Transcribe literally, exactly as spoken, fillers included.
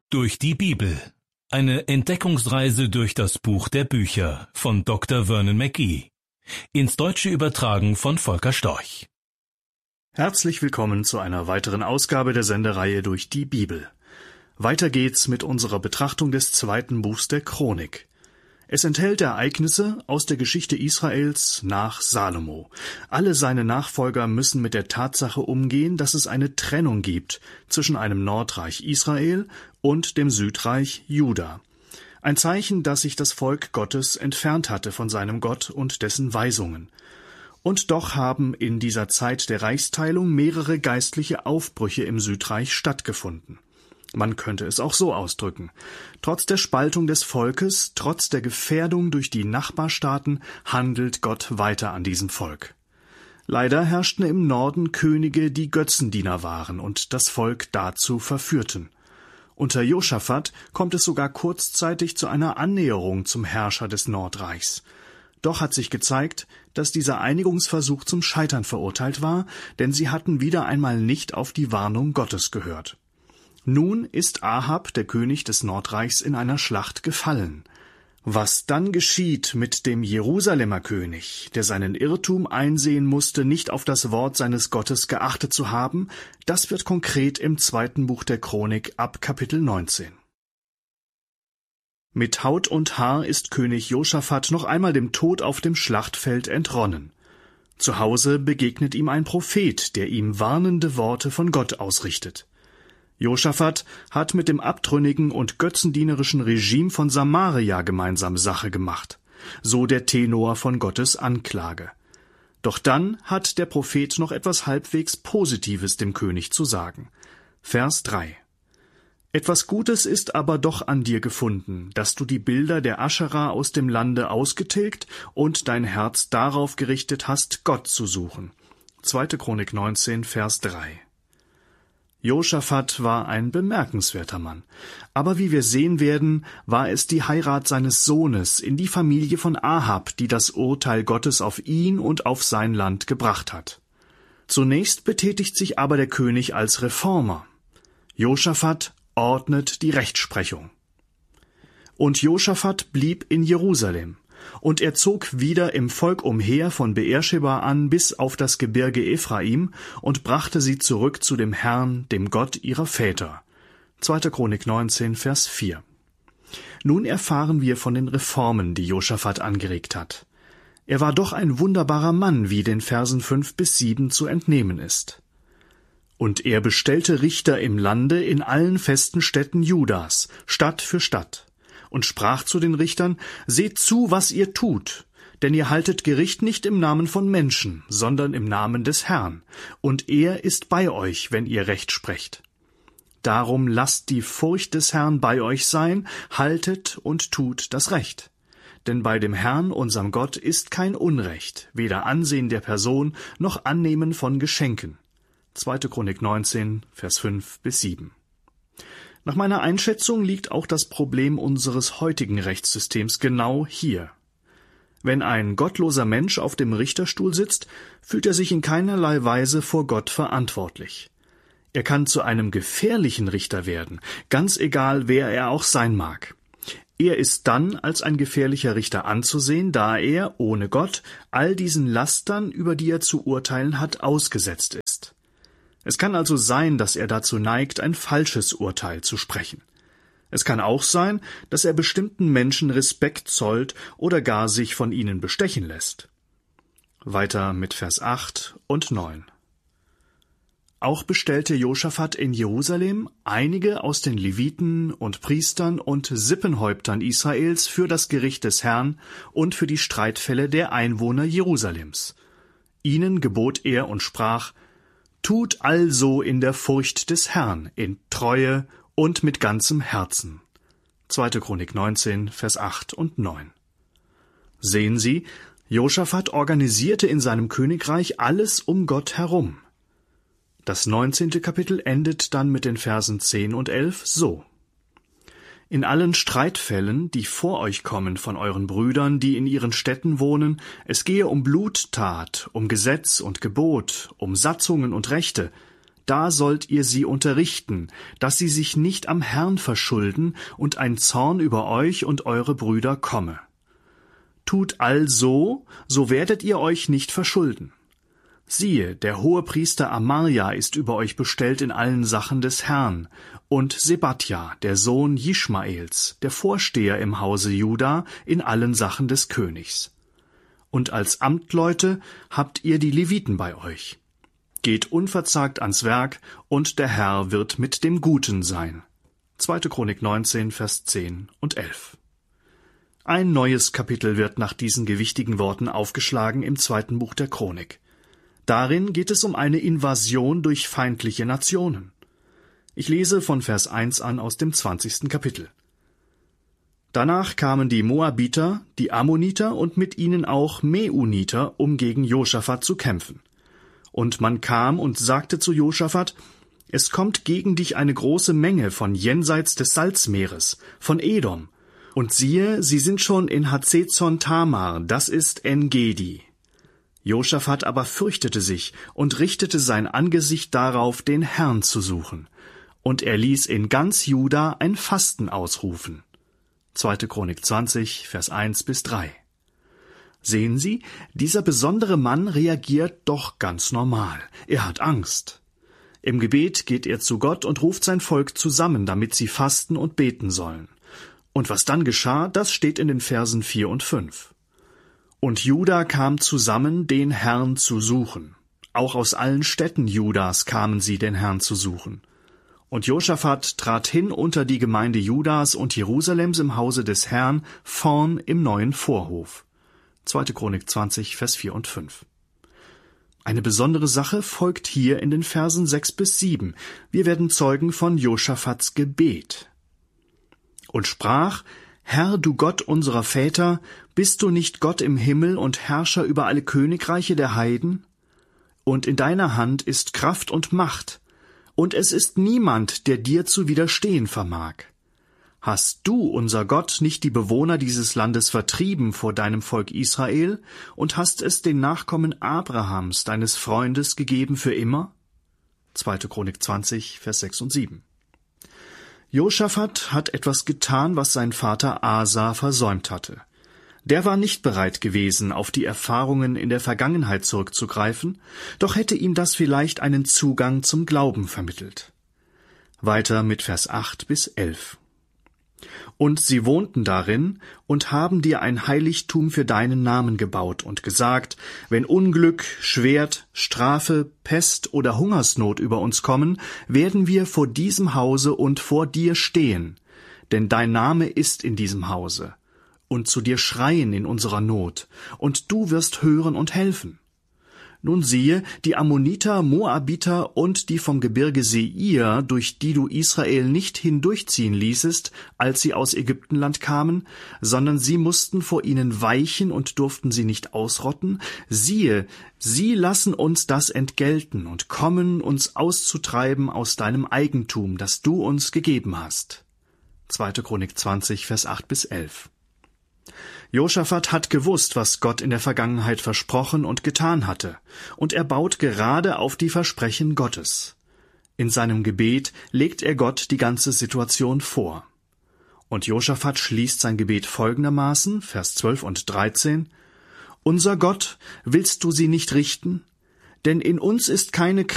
Durch die Bibel. Eine Entdeckungsreise durch das Buch der Bücher von Doktor Vernon McGee. Ins Deutsche übertragen von Volker Storch. Herzlich willkommen zu einer weiteren Ausgabe der Sendereihe Durch die Bibel. Weiter geht's mit unserer Betrachtung des zweiten Buchs der Chronik. Es enthält Ereignisse aus der Geschichte Israels nach Salomo. Alle seine Nachfolger müssen mit der Tatsache umgehen, dass es eine Trennung gibt zwischen einem Nordreich Israel und dem Südreich Juda. Ein Zeichen, dass sich das Volk Gottes entfernt hatte von seinem Gott und dessen Weisungen. Und doch haben in dieser Zeit der Reichsteilung mehrere geistliche Aufbrüche im Südreich stattgefunden. Man könnte es auch so ausdrücken. Trotz der Spaltung des Volkes, trotz der Gefährdung durch die Nachbarstaaten, handelt Gott weiter an diesem Volk. Leider herrschten im Norden Könige, die Götzendiener waren und das Volk dazu verführten. Unter Josaphat kommt es sogar kurzzeitig zu einer Annäherung zum Herrscher des Nordreichs. Doch hat sich gezeigt, dass dieser Einigungsversuch zum Scheitern verurteilt war, denn sie hatten wieder einmal nicht auf die Warnung Gottes gehört. Nun ist Ahab, der König des Nordreichs, in einer Schlacht gefallen. Was dann geschieht mit dem Jerusalemer König, der seinen Irrtum einsehen musste, nicht auf das Wort seines Gottes geachtet zu haben, das wird konkret im zweiten Buch der Chronik ab Kapitel neunzehn. Mit Haut und Haar ist König Josaphat noch einmal dem Tod auf dem Schlachtfeld entronnen. Zu Hause begegnet ihm ein Prophet, der ihm warnende Worte von Gott ausrichtet. Josaphat hat mit dem abtrünnigen und götzendienerischen Regime von Samaria gemeinsam Sache gemacht, so der Tenor von Gottes Anklage. Doch dann hat der Prophet noch etwas halbwegs Positives dem König zu sagen. Vers drei. Etwas Gutes ist aber doch an dir gefunden, dass du die Bilder der Aschera aus dem Lande ausgetilgt und dein Herz darauf gerichtet hast, Gott zu suchen. zweite Chronik neunzehn, Vers drei. Josaphat war ein bemerkenswerter Mann, aber wie wir sehen werden, war es die Heirat seines Sohnes in die Familie von Ahab, die das Urteil Gottes auf ihn und auf sein Land gebracht hat. Zunächst betätigt sich aber der König als Reformer. Josaphat ordnet die Rechtsprechung. Und Josaphat blieb in Jerusalem. Und er zog wieder im Volk umher von Beersheba an bis auf das Gebirge Ephraim und brachte sie zurück zu dem Herrn, dem Gott ihrer Väter. zweite Chronik neunzehn, Vers vier. Nun erfahren wir von den Reformen, die Josaphat angeregt hat. Er war doch ein wunderbarer Mann, wie den Versen fünf bis sieben zu entnehmen ist. Und er bestellte Richter im Lande in allen festen Städten Judas, Stadt für Stadt. Und sprach zu den Richtern, seht zu, was ihr tut, denn ihr haltet Gericht nicht im Namen von Menschen, sondern im Namen des Herrn, und er ist bei euch, wenn ihr Recht sprecht. Darum lasst die Furcht des Herrn bei euch sein, haltet und tut das Recht. Denn bei dem Herrn, unserem Gott, ist kein Unrecht, weder Ansehen der Person noch Annehmen von Geschenken. zweite Chronik neunzehn, Vers fünf bis sieben. Nach meiner Einschätzung liegt auch das Problem unseres heutigen Rechtssystems genau hier. Wenn ein gottloser Mensch auf dem Richterstuhl sitzt, fühlt er sich in keinerlei Weise vor Gott verantwortlich. Er kann zu einem gefährlichen Richter werden, ganz egal, wer er auch sein mag. Er ist dann als ein gefährlicher Richter anzusehen, da er, ohne Gott, all diesen Lastern, über die er zu urteilen hat, ausgesetzt ist. Es kann also sein, dass er dazu neigt, ein falsches Urteil zu sprechen. Es kann auch sein, dass er bestimmten Menschen Respekt zollt oder gar sich von ihnen bestechen lässt. Weiter mit Vers acht und neun. Auch bestellte Josaphat in Jerusalem einige aus den Leviten und Priestern und Sippenhäuptern Israels für das Gericht des Herrn und für die Streitfälle der Einwohner Jerusalems. Ihnen gebot er und sprach, Tut also in der Furcht des Herrn, in Treue und mit ganzem Herzen. zweite Chronik neunzehn, Vers acht und neun. Sehen Sie, Josaphat organisierte in seinem Königreich alles um Gott herum. Das neunzehnte Kapitel endet dann mit den Versen zehn und elf so. In allen Streitfällen, die vor euch kommen von euren Brüdern, die in ihren Städten wohnen, es gehe um Bluttat, um Gesetz und Gebot, um Satzungen und Rechte, da sollt ihr sie unterrichten, dass sie sich nicht am Herrn verschulden und ein Zorn über euch und eure Brüder komme. Tut also, so werdet ihr euch nicht verschulden. Siehe, der Hohepriester Amarja ist über euch bestellt in allen Sachen des Herrn, und Sebadja, der Sohn Jischmaels, der Vorsteher im Hause Juda, in allen Sachen des Königs. Und als Amtleute habt ihr die Leviten bei euch. Geht unverzagt ans Werk, und der Herr wird mit dem Guten sein. zweite Chronik neunzehn, Vers zehn und elf. Ein neues Kapitel wird nach diesen gewichtigen Worten aufgeschlagen im zweiten Buch der Chronik. Darin geht es um eine Invasion durch feindliche Nationen. Ich lese von Vers eins an aus dem zwanzigsten Kapitel. Danach kamen die Moabiter, die Ammoniter und mit ihnen auch Meuniter, um gegen Josaphat zu kämpfen. Und man kam und sagte zu Josaphat: Es kommt gegen dich eine große Menge von jenseits des Salzmeeres, von Edom. Und siehe, sie sind schon in Hazezon Tamar, das ist En-Gedi. Josaphat aber fürchtete sich und richtete sein Angesicht darauf, den Herrn zu suchen. Und er ließ in ganz Juda ein Fasten ausrufen. zweite Chronik zwanzig, Vers eins bis drei. Sehen Sie, dieser besondere Mann reagiert doch ganz normal. Er hat Angst. Im Gebet geht er zu Gott und ruft sein Volk zusammen, damit sie fasten und beten sollen. Und was dann geschah, das steht in den Versen vier und fünf. Und Juda kam zusammen, den Herrn zu suchen. Auch aus allen Städten Judas kamen sie, den Herrn zu suchen. Und Josaphat trat hin unter die Gemeinde Judas und Jerusalems im Hause des Herrn, vorn im neuen Vorhof. zweite Chronik zwanzig, Vers vier und fünf. Eine besondere Sache folgt hier in den Versen sechs bis sieben. Wir werden Zeugen von Josaphats Gebet. Und sprach: Herr, du Gott unserer Väter, bist du nicht Gott im Himmel und Herrscher über alle Königreiche der Heiden? Und in deiner Hand ist Kraft und Macht, und es ist niemand, der dir zu widerstehen vermag. Hast du, unser Gott, nicht die Bewohner dieses Landes vertrieben vor deinem Volk Israel und hast es den Nachkommen Abrahams, deines Freundes, gegeben für immer? zweite Chronik zwanzig, Vers sechs und sieben. Josaphat hat etwas getan, was sein Vater Asa versäumt hatte. Der war nicht bereit gewesen, auf die Erfahrungen in der Vergangenheit zurückzugreifen, doch hätte ihm das vielleicht einen Zugang zum Glauben vermittelt. Weiter mit Vers acht bis elf. Und sie wohnten darin und haben dir ein Heiligtum für deinen Namen gebaut und gesagt: Wenn Unglück, Schwert, Strafe, Pest oder Hungersnot über uns kommen, werden wir vor diesem Hause und vor dir stehen, denn dein Name ist in diesem Hause, und zu dir schreien in unserer Not, und du wirst hören und helfen. Nun siehe, die Ammoniter, Moabiter und die vom Gebirge Seir, durch die du Israel nicht hindurchziehen ließest, als sie aus Ägyptenland kamen, sondern sie mussten vor ihnen weichen und durften sie nicht ausrotten, siehe, sie lassen uns das entgelten und kommen, uns auszutreiben aus deinem Eigentum, das du uns gegeben hast. zweite Chronik zwanzig, Vers acht bis elf. Josaphat hat gewusst, was Gott in der Vergangenheit versprochen und getan hatte, und er baut gerade auf die Versprechen Gottes. In seinem Gebet legt er Gott die ganze Situation vor. Und Josaphat schließt sein Gebet folgendermaßen, Vers zwölf und dreizehn: Unser Gott, willst du sie nicht richten? Denn in uns ist keine